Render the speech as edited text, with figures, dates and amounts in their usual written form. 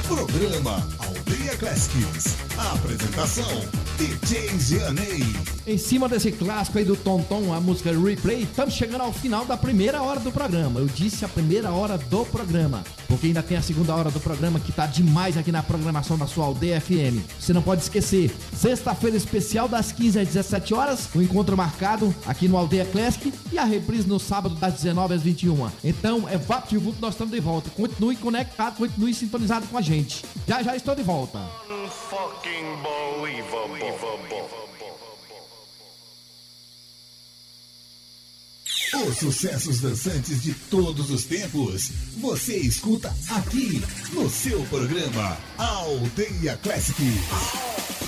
Programa Aldeia Classics. Apresentação: DJ Zianei. Em cima desse clássico aí do Tonton, a música Replay, estamos chegando ao final da primeira hora do programa. Eu disse a primeira hora do programa, porque ainda tem a segunda hora do programa que tá demais aqui na programação da sua Aldeia FM. Você não pode esquecer, sexta-feira especial das 15 às 17 horas, o encontro marcado aqui no Aldeia Classic e a reprise no sábado das 19 às 21. Então, é VaptVupt, nós estamos de volta. Continue conectado, continue sintonizado com a gente. Já estou de volta. Unfucking believable. Os sucessos dançantes de todos os tempos, você escuta aqui no seu programa Aldeia Classics.